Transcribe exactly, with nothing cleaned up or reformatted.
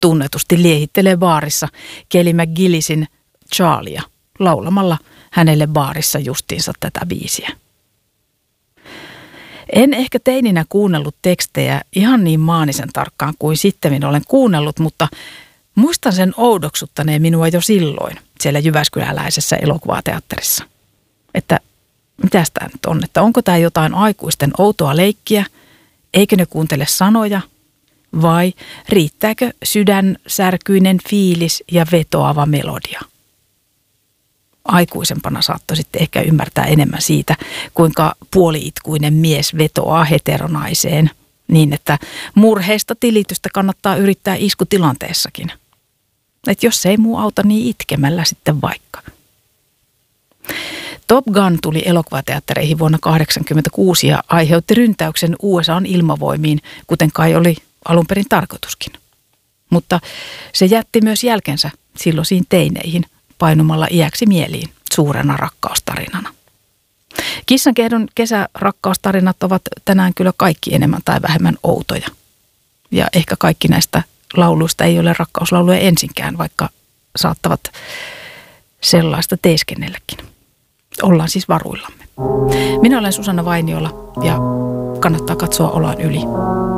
tunnetusti liehittelee baarissa Kelly McGillisin Charlia laulamalla hänelle baarissa justiinsa tätä biisiä. En ehkä teininä kuunnellut tekstejä ihan niin maanisen tarkkaan kuin sittemmin olen kuunnellut, mutta muistan sen oudoksuttaneen minua jo silloin siellä jyväskyläläisessä elokuvateatterissa. Että mitäs tämä nyt on, että onko tämä jotain aikuisten outoa leikkiä, eikö ne kuuntele sanoja vai riittääkö sydänsärkyinen fiilis ja vetoava melodia? Aikuisempana saattoi sitten ehkä ymmärtää enemmän siitä, kuinka puoliitkuinen mies vetoaa heteronaiseen niin, että murheista tilitystä kannattaa yrittää iskutilanteessakin. Että jos se ei muu auta, niin itkemällä sitten vaikka. Top Gun tuli elokuvateattereihin vuonna tuhatyhdeksänsataakahdeksankymmentäkuusi ja aiheutti ryntäyksen U S A:n ilmavoimiin, kuten kai oli alun perin tarkoituskin. Mutta se jätti myös jälkensä silloisiin teineihin painumalla iäksi mieliin suurena rakkaustarinana. Kissankehdon kesärakkaustarinat ovat tänään kyllä kaikki enemmän tai vähemmän outoja. Ja ehkä kaikki näistä lauluista ei ole rakkauslauluja ensinkään, vaikka saattavat sellaista teeskennelläkin. Ollaan siis varuillamme. Minä olen Susanna Vainiola ja kannattaa katsoa Olan yli.